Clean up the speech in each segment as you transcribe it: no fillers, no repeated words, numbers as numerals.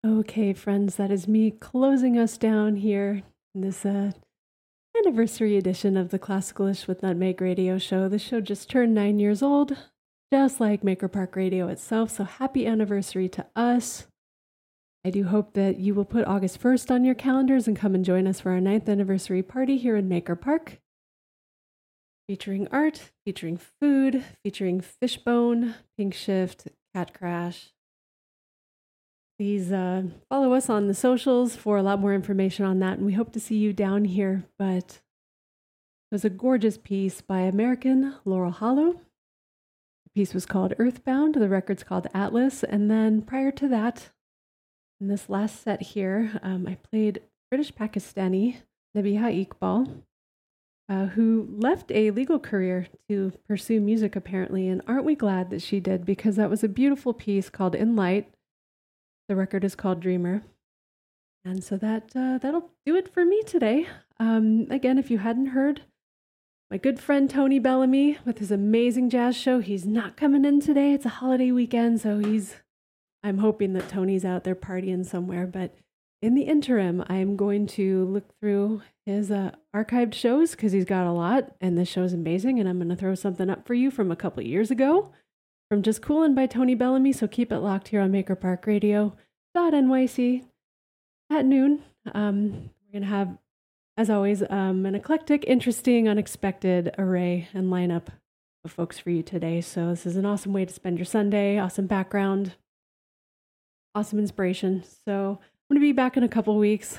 Okay, friends, that is me closing us down here in this anniversary edition of the Classicalish with Nutmeg Radio show. The show just turned 9 years old, just like Maker Park Radio itself. So happy anniversary to us. I do hope that you will put August 1st on your calendars and come and join us for our 9th anniversary party here in Maker Park. Featuring art, featuring food, featuring Fishbone, Pink Shift, Cat Crash. Please follow us on the socials for a lot more information on that, and we hope to see you down here. But it was a gorgeous piece by American Laurel Hollow. The piece was called Earthbound, the record's called Atlas, and then prior to that, in this last set here, I played British Pakistani Nabiha Iqbal, who left a legal career to pursue music apparently, and aren't we glad that she did, because that was a beautiful piece called In Light. The record is called Dreamer. And so that'll do it for me today. Again, if you hadn't heard, my good friend Tony Bellamy with his amazing jazz show, he's not coming in today. It's a holiday weekend, so I'm hoping that Tony's out there partying somewhere. But in the interim, I'm going to look through his archived shows because he's got a lot, and this show is amazing, and I'm going to throw something up for you from a couple years ago. From Just Coolin' by Tony Bellamy, so keep it locked here on Maker Park Radio .nyc at noon. We're going to have, as always, an eclectic, interesting, unexpected array and lineup of folks for you today. So this is an awesome way to spend your Sunday, awesome background, awesome inspiration. So I'm going to be back in a couple weeks.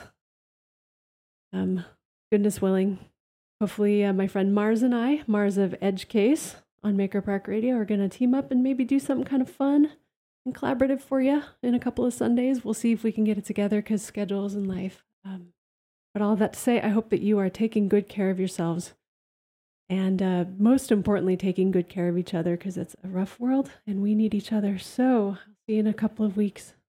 Goodness willing. Hopefully my friend Mars and I, Mars of Edge Case, on Maker Park Radio are going to team up and maybe do something kind of fun and collaborative for you in a couple of Sundays. We'll see if we can get it together because schedules and life. But all of that to say, I hope that you are taking good care of yourselves and most importantly, taking good care of each other because it's a rough world and we need each other. So I'll see you in a couple of weeks.